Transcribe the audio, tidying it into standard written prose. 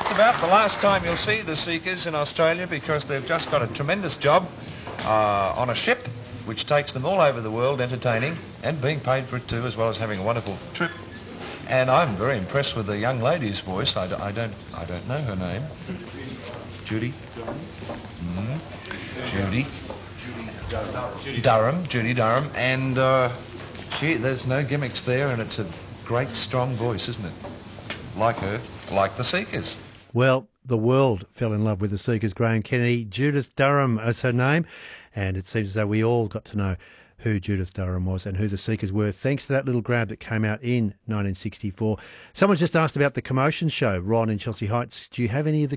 that's about the last time you'll see the Seekers in Australia, because they've just got a tremendous job on a ship which takes them all over the world entertaining and being paid for it too, as well as having a wonderful trip. And I'm very impressed with the young lady's voice. I don't know her name. Judy? Judy Durham. And there's no gimmicks there, and it's a great, strong voice, isn't it? Like her, like the Seekers. Well, the world fell in love with the Seekers, Graham Kennedy. Judith Durham is her name, and it seems as though we all got to know who Judith Durham was and who the Seekers were, thanks to that little grab that came out in 1964. Someone's just asked about the Commotion show, Ron in Chelsea Heights. Do you have any of the